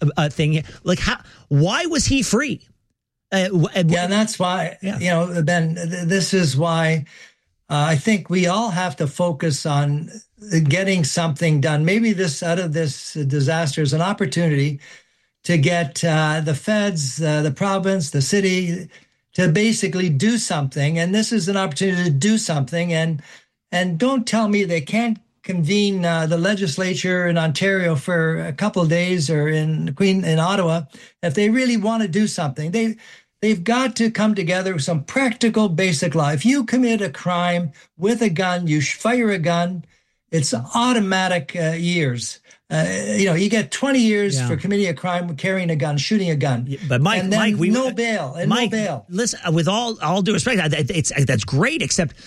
thing. Like, why was he free? And that's why, Ben, this is why I think we all have to focus on getting something done. Maybe out of this disaster is an opportunity to get the feds, the province, the city to basically do something. And this is an opportunity to do something. And don't tell me they can't convene the legislature in Ontario for a couple of days, or in Ottawa, if they really want to do something. They've got to come together with some practical, basic law. If you commit a crime with a gun, you fire a gun, it's automatic years. You get 20 years for committing a crime, carrying a gun, shooting a gun. Yeah, but Mike, no bail. Mike, no bail. Listen, with all due respect, that's great. Except,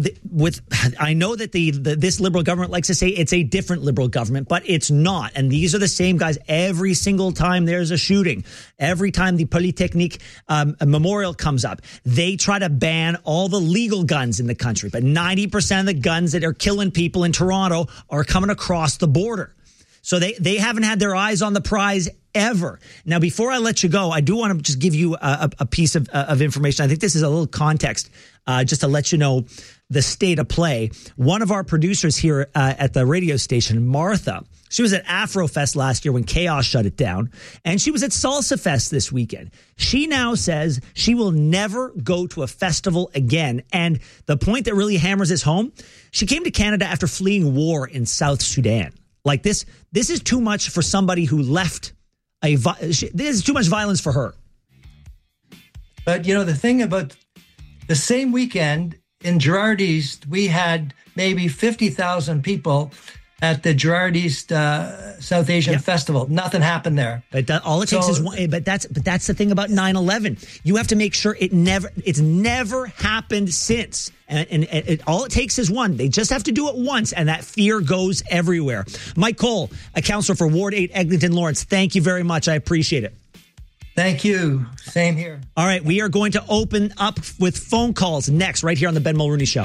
I know that this Liberal government likes to say it's a different Liberal government, but it's not. And these are the same guys every single time there's a shooting. Every time the Polytechnique memorial comes up, they try to ban all the legal guns in the country. But 90% of the guns that are killing people in Toronto are coming across the border. So they haven't had their eyes on the prize ever. Now, before I let you go, I do want to just give you a piece of information. I think this is a little context, just to let you know the state of play. One of our producers here at the radio station, Martha, she was at Afrofest last year when Chaos shut it down, and she was at Salsa Fest this weekend. She now says she will never go to a festival again. And the point that really hammers this home, she came to Canada after fleeing war in South Sudan. Like this is too much for somebody who left this is too much violence for her. But the thing about the same weekend in Gerrard East, we had maybe 50,000 people at the Gerrard East South Asian Festival. Nothing happened there. But all it takes is one. But that's the thing about 9/11. You have to make sure it's never happened since. And all it takes is one. They just have to do it once, and that fear goes everywhere. Mike Cole, a counselor for Ward 8, Eglinton Lawrence, thank you very much. I appreciate it. Thank you. Same here. All right, we are going to open up with phone calls next, right here on the Ben Mulroney Show.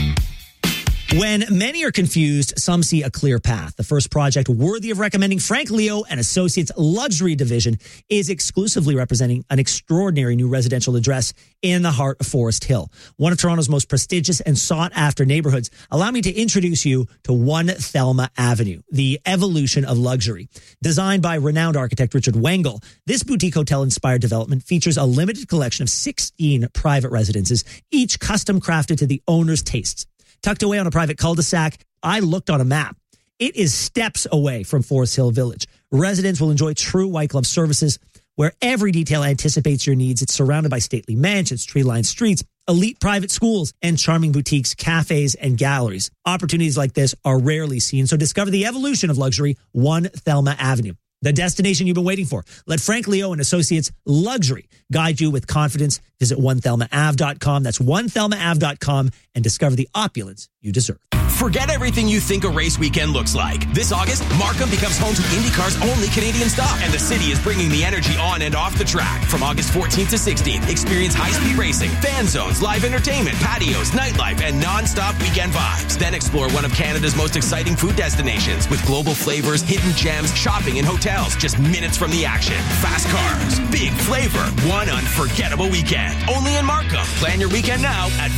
When many are confused, some see a clear path. The first project worthy of recommending Frank Leo and Associates Luxury Division is exclusively representing an extraordinary new residential address in the heart of Forest Hill, one of Toronto's most prestigious and sought-after neighborhoods. Allow me to introduce you to 1 Thelma Avenue, the evolution of luxury. Designed by renowned architect Richard Wengel, this boutique hotel-inspired development features a limited collection of 16 private residences, each custom-crafted to the owner's tastes. Tucked away on a private cul-de-sac, I looked on a map. It is steps away from Forest Hill Village. Residents will enjoy true white glove services where every detail anticipates your needs. It's surrounded by stately mansions, tree-lined streets, elite private schools, and charming boutiques, cafes, and galleries. Opportunities like this are rarely seen, so discover the evolution of luxury, 1 Thelma Avenue. The destination you've been waiting for. Let Frank Leo and Associates Luxury guide you with confidence. Visit 1thelmaave.com. That's 1thelmaave.com and discover the opulence you deserve. Forget everything you think a race weekend looks like. This August, Markham becomes home to IndyCar's only Canadian stop, and the city is bringing the energy on and off the track. From August 14th to 16th, experience high-speed racing, fan zones, live entertainment, patios, nightlife, and non-stop weekend vibes. Then explore one of Canada's most exciting food destinations with global flavors, hidden gems, shopping, and hotels just minutes from the action. Fast cars, big flavor, one unforgettable weekend. Only in Markham. Plan your weekend now at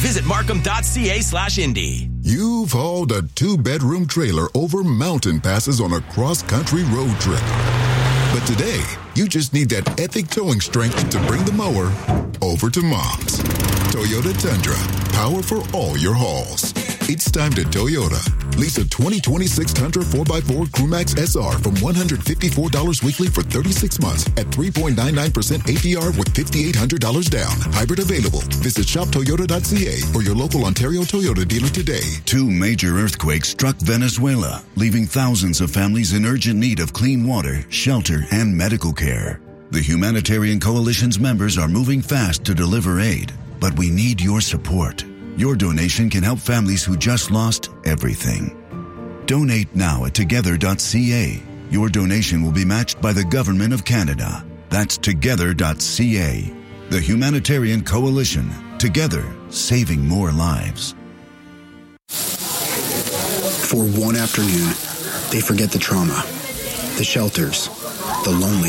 visitmarkham.ca/Indy. You've hauled a 2-bedroom trailer over mountain passes on a cross-country road trip. But today, you just need that epic towing strength to bring the mower over to Mom's. Toyota Tundra, power for all your hauls. It's time to Toyota. Lease a 2026 Tundra 4x4 Crewmax SR from $154 weekly for 36 months at 3.99% APR with $5,800 down. Hybrid available. Visit shoptoyota.ca or your local Ontario Toyota dealer today. 2 major earthquakes struck Venezuela, leaving thousands of families in urgent need of clean water, shelter, and medical care. The Humanitarian Coalition's members are moving fast to deliver aid, but we need your support. Your donation can help families who just lost everything. Donate now at together.ca. Your donation will be matched by the Government of Canada. That's together.ca. The Humanitarian Coalition. Together, saving more lives. For one afternoon, they forget the trauma, the shelters, the loneliness.